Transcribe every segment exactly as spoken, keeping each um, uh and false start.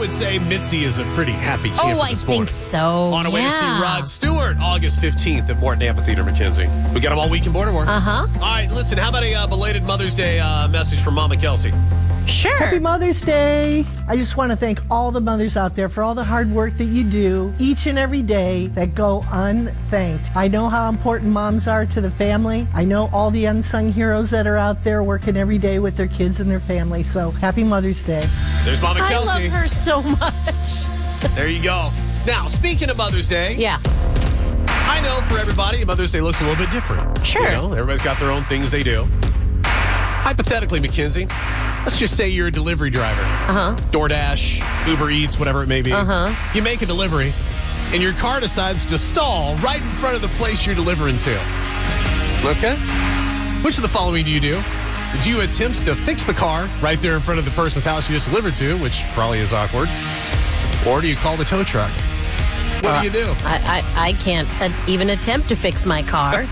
would say Mitzi is a pretty happy camper Oh, I this think morning. so. On our way to see Yeah. Rod Stewart, August fifteenth at Morton Amphitheater, McKenzie. We got them all week in Baltimore. Uh-huh. All right, listen, how about a uh, belated Mother's Day uh, message from Mama Kelsey? Sure. Happy Mother's Day. I just want to thank all the mothers out there for all the hard work that you do each and every day that go unthanked. I know how important moms are to the family. I know all the unsung heroes that are out there working every day with their kids and their family. So happy Mother's Day. There's Mama I Kelsey. love her so much. There you go. Now, speaking of Mother's Day, Yeah. I know for everybody, Mother's Day looks a little bit different. Sure. You know, everybody's got their own things they do. Hypothetically, Mackenzie, let's just say you're a delivery driver. Uh-huh. DoorDash, Uber Eats, whatever it may be. Uh-huh. You make a delivery, and your car decides to stall right in front of the place you're delivering to. Okay? Which of the following do you do? Did you attempt to fix the car right there in front of the person's house you just delivered to, which probably is awkward? Or do you call the tow truck? What Uh, do you do? I, I, I can't uh, even attempt to fix my car.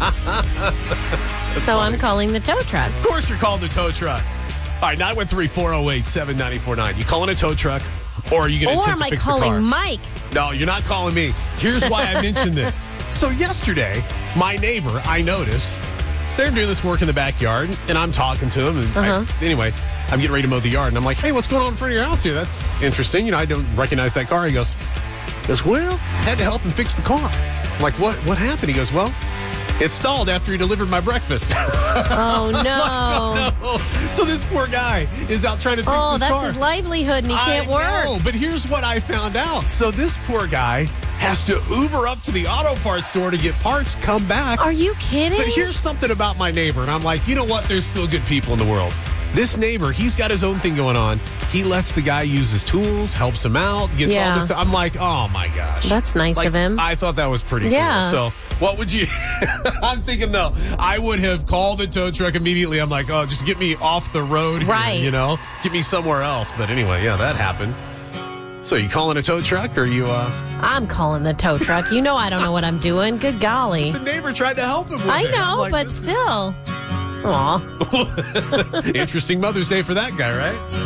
So I'm calling the tow truck. Of course you're calling the tow truck. All right, nine one three, four oh eight, seven nine four nine. You calling a tow truck, or are you going to Or attempt am to I fix the car? calling Mike? No, you're not calling me. Here's why I mentioned this. So yesterday, my neighbor, I noticed, they're doing this work in the backyard, and I'm talking to him. And Uh-huh. I, anyway, I'm getting ready to mow the yard, and I'm like, hey, what's going on in front of your house here? That's interesting. You know, I don't recognize that car. He goes, he goes, well, had to help him fix the car. I'm like, what, what happened? He goes, well, it stalled after he delivered my breakfast. Oh, no. No. So this poor guy is out trying to fix Oh, his that's car. his livelihood, and he can't I work. know, but here's what I found out. So this poor guy has to Uber up to the auto parts store to get parts, come back. Are you kidding? But here's something about my neighbor, and I'm like, you know what? There's still good people in the world. This neighbor, he's got his own thing going on. He lets the guy use his tools, helps him out, gets Yeah. all this stuff. I'm like, oh my gosh. That's nice Like, of him. I thought that was pretty Yeah. cool. So what would you, I'm thinking though, I would have called the tow truck immediately. I'm like, oh, just get me off the road here, Right. you know, get me somewhere else. But anyway, yeah, that happened. So you calling a tow truck or you, uh, I'm calling the tow truck. You know I don't know what I'm doing. Good golly. the neighbor tried to help him with I it. I'm know, like, but this is- still. Aw. Interesting Mother's Day for that guy, right?